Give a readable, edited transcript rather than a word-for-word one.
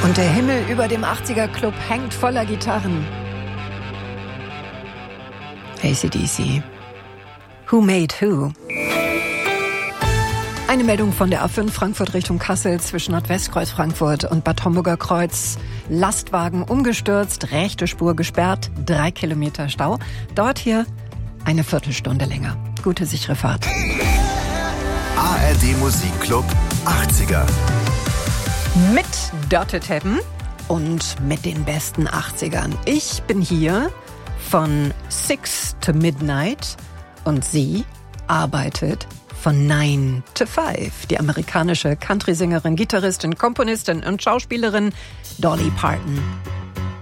Und der Himmel über dem 80er-Club hängt voller Gitarren. AC/DC. Who made who? Eine Meldung von der A5 Frankfurt Richtung Kassel zwischen Nordwestkreuz Frankfurt und Bad Homburger Kreuz. Lastwagen umgestürzt, rechte Spur gesperrt, 3 Kilometer Stau. Dauert hier eine Viertelstunde länger. Gute, sichere Fahrt. ARD Musikclub 80er. Mit Dotted Heaven und mit den besten 80ern. Ich bin hier von 6 to Midnight und sie arbeitet von 9 to 5. Die amerikanische Country-Sängerin, Gitarristin, Komponistin und Schauspielerin Dolly Parton.